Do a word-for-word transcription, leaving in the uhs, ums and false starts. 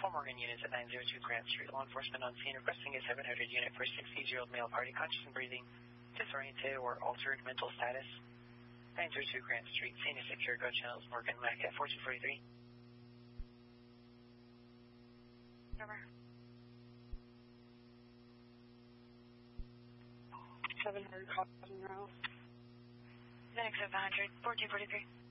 All Morgan units at nine oh two Grant Street. Law enforcement on scene requesting a seven hundred unit for a sixty-year-old male party conscious and breathing, disoriented or altered mental status. nine oh two Grant Street. Scene is secure. Go channels Morgan Mac at fourteen forty-three. Over. seven hundred Cotton Row. Next seven hundred, fourteen forty-three.